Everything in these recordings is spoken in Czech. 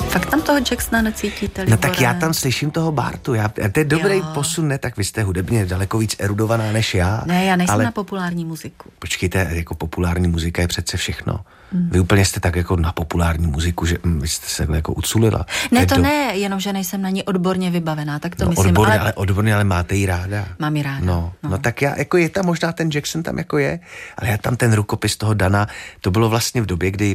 Fakt tam toho Jacksona necítíte, Libore? No tak já tam slyším toho Bartu, to je dobrý posun, ne? Tak vy jste hudebně daleko víc erudovaná než já. Ne, já nejsem na populární muziku. Počkejte, jako populární muzika je přece všechno. Vy úplně jste tak jako na populární muziku, že vy jste se jako uculila. Ne, ne, jenom že nejsem na ní odborně vybavená, tak to myslím. Odborně, ale máte ji ráda. Mám ji ráda. No tak já, jako je tam možná ten Jackson tam jako je, ale já tam ten rukopis toho Dana, to bylo vlastně v době, kdy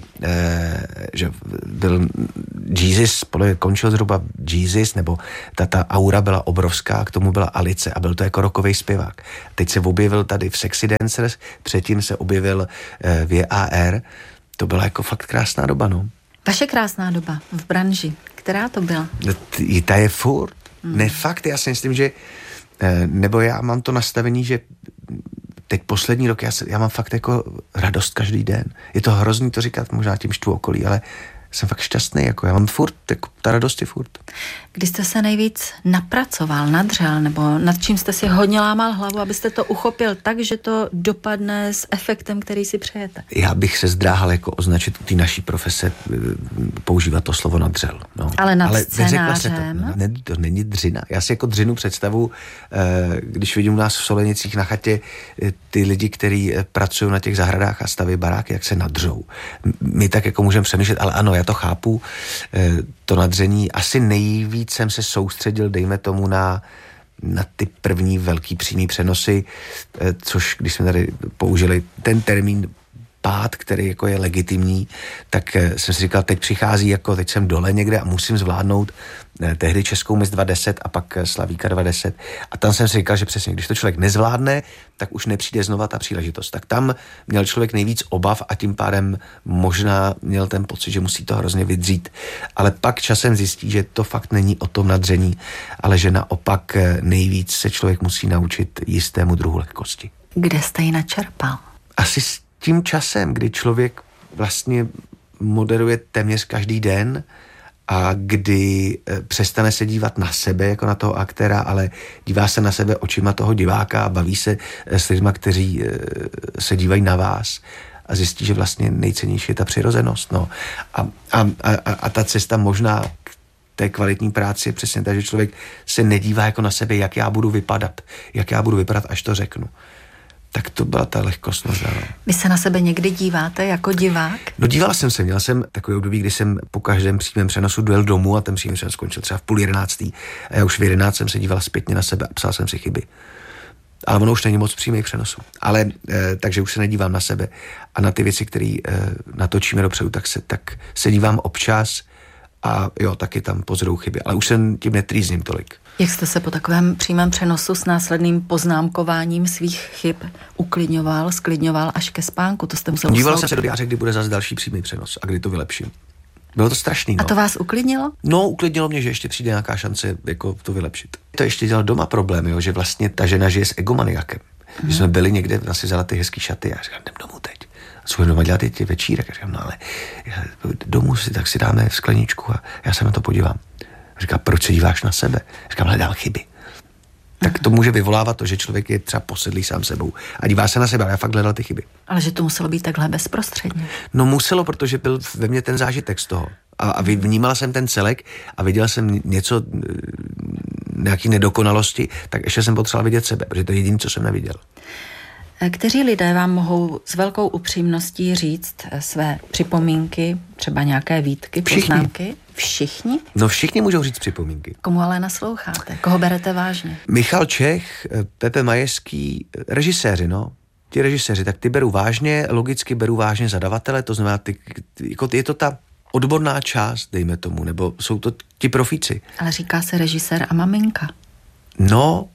že byl Jesus, končil zhruba Jesus, nebo ta aura byla obrovská, k tomu byla Alice a byl to jako rockovej zpěvák. Teď se objevil tady v Sexy Dancers, předtím se objevil v JAR. To byla jako fakt krásná doba, no. Vaše krásná doba v branži, která to byla? Ta je furt. Ne, fakt, já si myslím, že nebo já mám to nastavení, že teď poslední rok já mám fakt jako radost každý den. Je to hrozný to říkat, možná tím štvu okolí, ale jsem fakt šťastný, jako já mám furt, jako ta radost je furt. Kdy jste se nejvíc napracoval, nadřel, nebo nad čím jste si hodně lámal hlavu, abyste to uchopil tak, že to dopadne s efektem, který si přejete? Já bych se zdráhal jako označit u té naší profese používat to slovo nadřel. No. Ale nad scénářem? To není dřina. Já si jako dřinu představu, když vidím u nás v Solenicích na chatě ty lidi, kteří pracují na těch zahradách a staví baráky, jak se nadřou. My tak jako můžeme přemýšlet, ale ano, já to chápu, to nadření. Asi nejvíc jsem se soustředil, dejme tomu, na ty první velký přímý přenosy, což když jsme tady použili ten termín pád, který jako je legitimní, tak jsem si říkal, teď přichází, jako teď jsem dole někde a musím zvládnout tehdy Českou mis 2.10 a pak Slavíka 2.10. A tam jsem si říkal, že přesně, když to člověk nezvládne, tak už nepřijde znova ta příležitost. Tak tam měl člověk nejvíc obav a tím pádem možná měl ten pocit, že musí to hrozně vydřít. Ale pak časem zjistí, že to fakt není o tom nadření, ale že naopak nejvíc se člověk musí naučit jistému druhu lehkosti. Kde jste ji načerpal? Asi tím časem, kdy člověk vlastně moderuje téměř každý den a kdy přestane se dívat na sebe jako na toho aktéra, ale dívá se na sebe očima toho diváka a baví se s lidma, kteří se dívají na vás a zjistí, že vlastně nejcennější je ta přirozenost. No. A ta cesta možná k té kvalitní práci je přesně tak, že člověk se nedívá jako na sebe, jak já budu vypadat, až to řeknu. Tak to byla ta lehkost možná. Vy se na sebe někdy díváte jako divák? No díval jsem se, měl jsem takový období, kdy jsem po každém přímém přenosu dojel domů a ten přímý přenos skončil třeba v 10:30 a já už v 11 jsem se díval zpětně na sebe a psal jsem si chyby. Ale ono už není moc přímých přenosů. Ale takže už se nedívám na sebe a na ty věci, které natočíme dopředu, tak se dívám občas a jo, taky tam pozoruju chyby, ale už jsem tím netrýzním tolik. Jak jste se po takovém přímém přenosu s následným poznámkováním svých chyb sklidňoval až ke spánku? To jste musel díval jsem se do diáře, kdy bude zase další přímý přenos a kdy to vylepším. Bylo to strašný. A to vás uklidnilo? No, uklidnilo mě, že ještě přijde nějaká šance jako to vylepšit. To ještě dělal doma problém, jo, že vlastně ta žena žije s egomaniakem. Když jsme byli někde, vlastně vzala ty hezký šaty a já říkám, jdem domů teď. A co doma dělat ty večírek? A říkám, no ale domů tak si dáme v skleničku a já se na to podívám. Říká, proč se díváš na sebe? Říkám, hledal chyby. Tak to může vyvolávat to, že člověk je třeba posedlý sám sebou a dívá se na sebe, ale já fakt hledal ty chyby. Ale že to muselo být takhle bezprostředně. No muselo, protože byl ve mně ten zážitek z toho. A vnímal jsem ten celek a viděl jsem něco, nějaký nedokonalosti, tak ještě jsem potřeboval vidět sebe, protože to je jediné, co jsem neviděl. Kteří lidé vám mohou s velkou upřímností říct své připomínky, třeba nějaké výtky, poznámky? Všichni? No všichni můžou říct připomínky. Komu ale nasloucháte? Koho berete vážně? Michal Čech, Pepe Majeský, režiséři, no. Ti režiséři, tak ty beru vážně, logicky beru vážně zadavatele, to znamená, jako je to ta odborná část, dejme tomu, nebo jsou to ti profíci. Ale říká se režisér a maminka. No,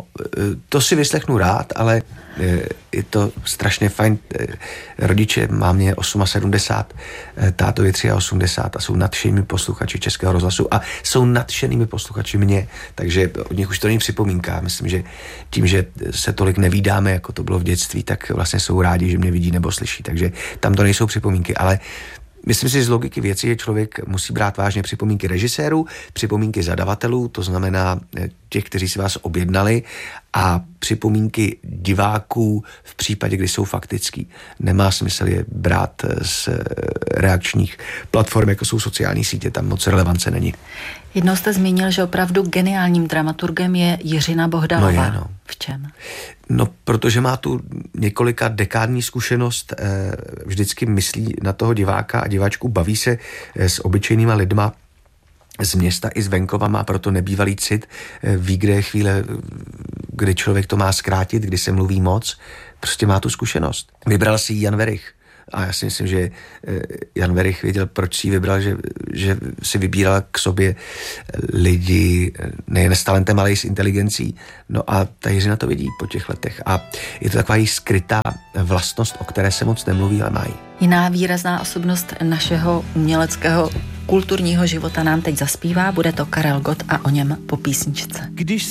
to si vyslechnu rád, ale je to strašně fajn. Rodiče, mámě 78, tátovi 83 a jsou nadšenými posluchači Českého rozhlasu a jsou nadšenými posluchači mě, takže od nich už to není připomínka. Myslím, že tím, že se tolik nevídáme, jako to bylo v dětství, tak vlastně jsou rádi, že mě vidí nebo slyší, takže tam to nejsou připomínky, ale myslím si z logiky věci, že člověk musí brát vážně připomínky režisérů, připomínky zadavatelů, to znamená těch, kteří si vás objednali A připomínky diváků v případě, kdy jsou faktický, nemá smysl je brát z reakčních platform, jako jsou sociální sítě, tam moc relevance není. Jednou jste zmínil, že opravdu geniálním dramaturgem je Jiřina Bohdalová. No. V čem? No, protože má tu několika dekádní zkušenost, vždycky myslí na toho diváka a diváčku, baví se s obyčejnýma lidma z města i z venkova, má proto nebývalý cit, ví, kde je chvíle, kdy člověk to má zkrátit, kdy se mluví moc, prostě má tu zkušenost. Vybral si ji Jan Werich. A já si myslím, že Jan Werich věděl, proč si ji vybral, že si vybíral k sobě lidi nejen s talentem, ale i s inteligencí. No a ta Jiřina to vidí po těch letech. A je to taková jí skrytá vlastnost, o které se moc nemluví, ale mají. Jiná výrazná osobnost našeho uměleckého kulturního života nám teď zaspívá. Bude to Karel Gott a o něm po písničce. Když